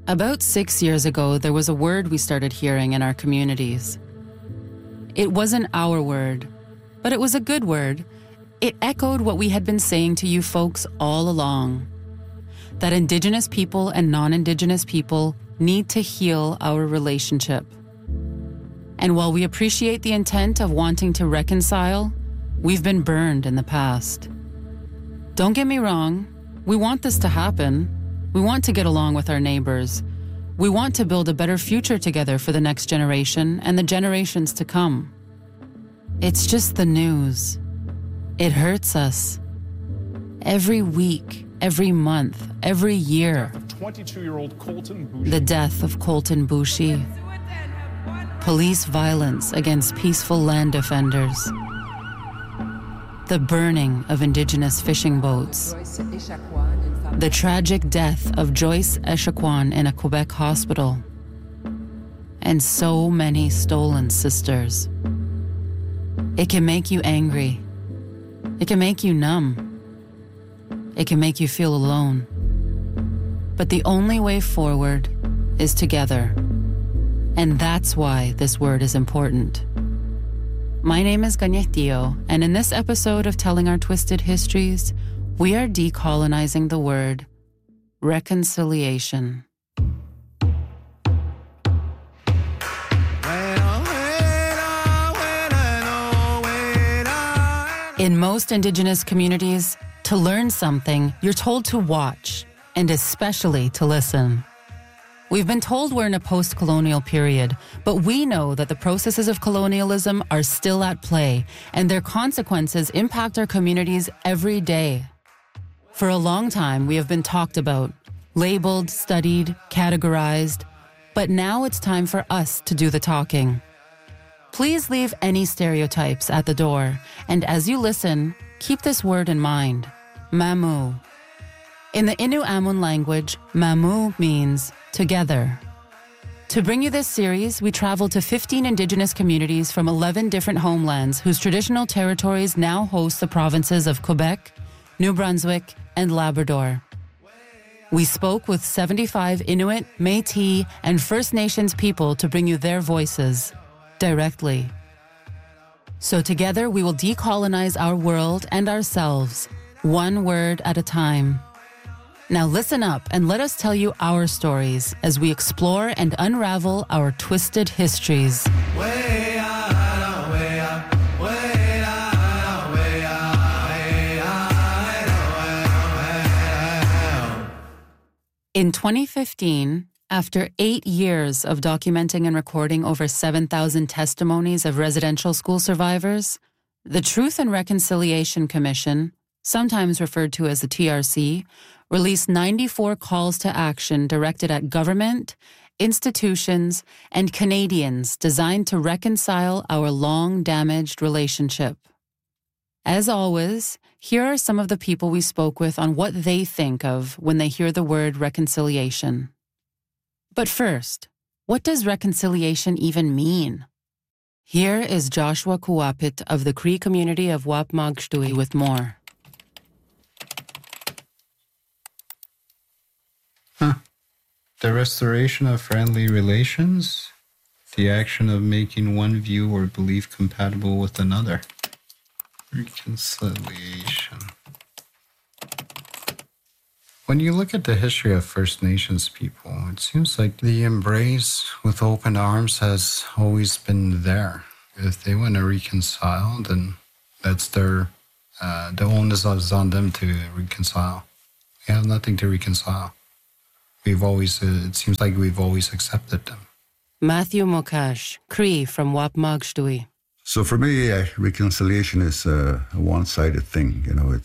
About 6 years ago, there was a word we started hearing in our communities. It wasn't our word, but it was a good word. It echoed what we had been saying to you folks all along, that Indigenous people and non-Indigenous people need to heal our relationship. And while we appreciate the intent of wanting to reconcile, we've been burned in the past. Don't get me wrong, we want this to happen. We want to get along with our neighbors. We want to build a better future together for the next generation and the generations to come. It's just the news. It hurts us. Every week, every month, every year. 22-year-old Colton Boushie. The death of Colton Boushie. Police violence against peaceful land defenders. The burning of Indigenous fishing boats. The tragic death of Joyce Echaquan in a Quebec hospital. And so many stolen sisters. It can make you angry. It can make you numb. It can make you feel alone. But the only way forward is together. And that's why this word is important. My name is Ganyetio, and in this episode of Telling Our Twisted Histories, we are decolonizing the word reconciliation. In most Indigenous communities, to learn something, you're told to watch, and especially to listen. We've been told we're in a post-colonial period, but we know that the processes of colonialism are still at play, and their consequences impact our communities every day. For a long time, we have been talked about, labeled, studied, categorized, but now it's time for us to do the talking. Please leave any stereotypes at the door, and as you listen, keep this word in mind, mamu. In the Innu Amun language, mamu means together. To bring you this series, we traveled to 15 Indigenous communities from 11 different homelands whose traditional territories now host the provinces of Quebec, New Brunswick, and Labrador. We spoke with 75 Inuit, Métis, and First Nations people to bring you their voices directly. So together we will decolonize our world and ourselves, one word at a time. Now listen up and let us tell you our stories as we explore and unravel our twisted histories. In 2015, after 8 years of documenting and recording over 7,000 testimonies of residential school survivors, the Truth and Reconciliation Commission, sometimes referred to as the TRC, released 94 calls to action directed at government, institutions, and Canadians designed to reconcile our long-damaged relationship. As always, here are some of the people we spoke with on what they think of when they hear the word reconciliation. But first, what does reconciliation even mean? Here is Joshua Kuwapit of the Cree community of Wapmagdshtui with more. The restoration of friendly relations, the action of making one view or belief compatible with another. Reconciliation. When you look at the history of First Nations people, it seems like the embrace with open arms has always been there. If they want to reconcile, then that's the onus is on them to reconcile. We have nothing to reconcile. We've always, it seems like we've always accepted them. Matthew Mokash, Cree from Wapmagdshtui. So for me, reconciliation is a one-sided thing. You know,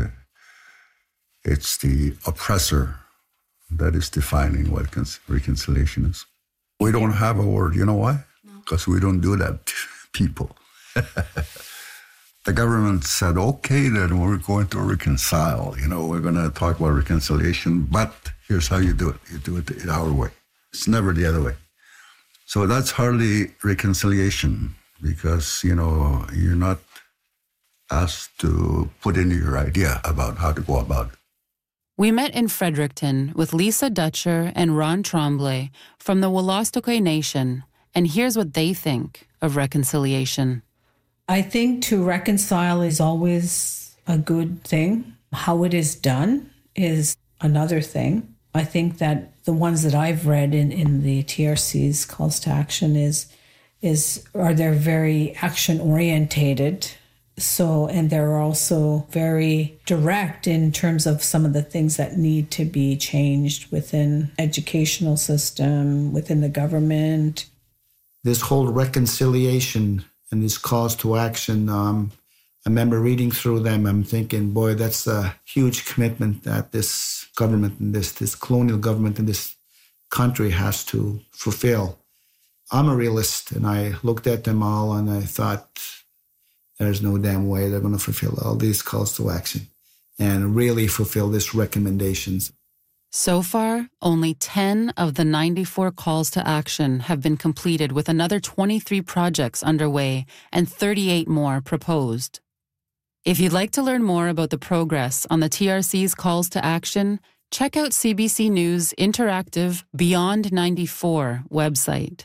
it's the oppressor that is defining what reconciliation is. We don't have a word. You know why? Because we don't do that to people. The government said, okay, then we're going to reconcile. You know, we're going to talk about reconciliation, but here's how you do it. You do it our way. It's never the other way. So that's hardly reconciliation because, you know, you're not asked to put in your idea about how to go about it. We met in Fredericton with Lisa Dutcher and Ron Tremblay from the Wolastoqey Nation, and here's what they think of reconciliation. I think to reconcile is always a good thing. How it is done is another thing. I think that the ones that I've read in the TRC's calls to action they're very action orientated. So, and they're also very direct in terms of some of the things that need to be changed within educational system, within the government. This whole reconciliation and this calls to action, I remember reading through them. I'm thinking, boy, that's a huge commitment that this government and this colonial government in this country has to fulfill. I'm a realist, and I looked at them all and I thought, there's no damn way they're going to fulfill all these calls to action and really fulfill these recommendations. So far, only 10 of the 94 calls to action have been completed, with another 23 projects underway and 38 more proposed. If you'd like to learn more about the progress on the TRC's calls to action, check out CBC News' interactive Beyond 94 website.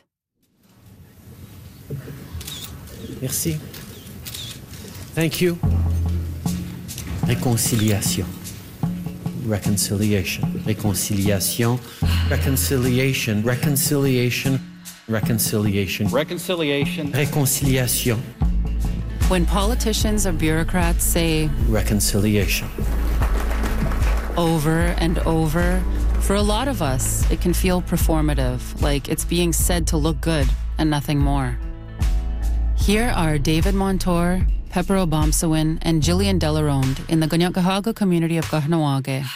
Merci. Thank you. Réconciliation. Reconciliation. Réconciliation. Reconciliation. Reconciliation. Reconciliation. Reconciliation. Réconciliation. When politicians or bureaucrats say Reconciliation. over and over, for a lot of us, it can feel performative, like it's being said to look good and nothing more. Here are David Montour, Pepper Obomsawin, and Jillian Delaronde in the Kanien'kehá:ka community of Kahnawake.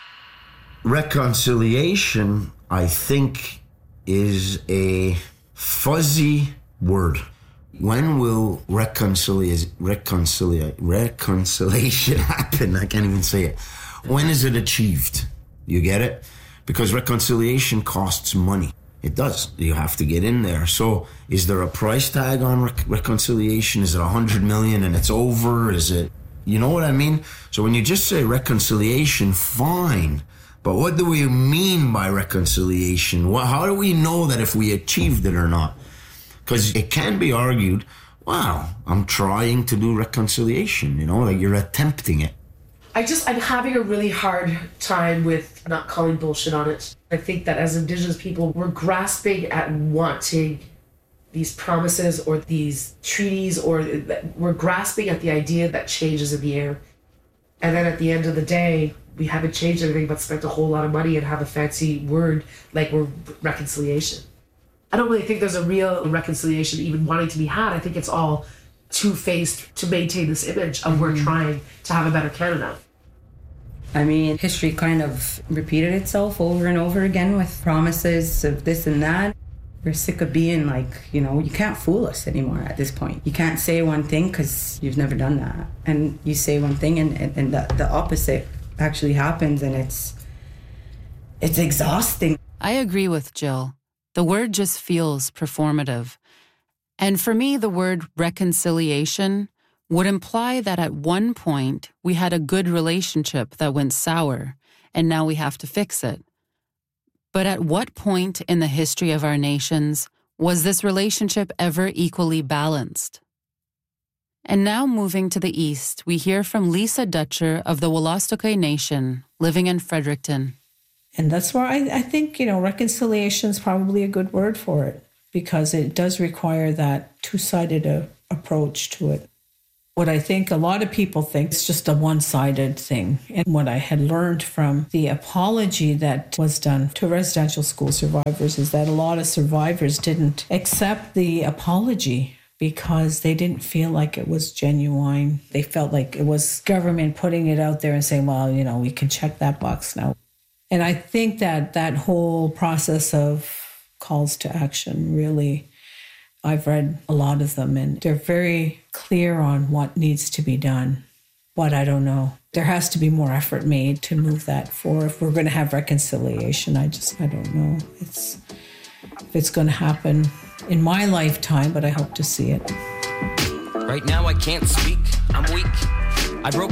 Reconciliation, I think, is a fuzzy word. When will reconciliation happen? I can't even say it. When is it achieved? You get it? Because reconciliation costs money. It does. You have to get in there. So is there a price tag on reconciliation? Is it 100 million and it's over? Is it, you know what I mean? So when you just say reconciliation, fine. But what do we mean by reconciliation? How do we know that if we achieved it or not? Because it can be argued, wow, I'm trying to do reconciliation, you know, like you're attempting it. I'm having a really hard time with not calling bullshit on it. I think that as Indigenous people, we're grasping at wanting these promises or these treaties, or we're grasping at the idea that change is in the air. And then at the end of the day, we haven't changed anything but spent a whole lot of money and have a fancy word like we're reconciliation. I don't really think there's a real reconciliation even wanting to be had. I think it's all two-faced to maintain this image of we're trying to have a better Canada. I mean, history kind of repeated itself over and over again with promises of this and that. We're sick of being like, you know, you can't fool us anymore at this point. You can't say one thing because you've never done that. And you say one thing and the opposite actually happens, and it's exhausting. I agree with Jill. The word just feels performative. And for me, the word reconciliation would imply that at one point we had a good relationship that went sour, and now we have to fix it. But at what point in the history of our nations was this relationship ever equally balanced? And now moving to the east, we hear from Lisa Dutcher of the Wolastoqey Nation, living in Fredericton. And that's where I think, you know, reconciliation is probably a good word for it, because it does require that two-sided approach to it. What I think a lot of people think is just a one-sided thing. And what I had learned from the apology that was done to residential school survivors is that a lot of survivors didn't accept the apology because they didn't feel like it was genuine. They felt like it was government putting it out there and saying, well, you know, we can check that box now. And I think that that whole process of calls to action really, I've read a lot of them, and they're very clear on what needs to be done. But I don't know. There has to be more effort made to move that forward. If we're going to have reconciliation, I don't know. If it's going to happen in my lifetime, but I hope to see it. Right now I can't speak. I'm weak. I broke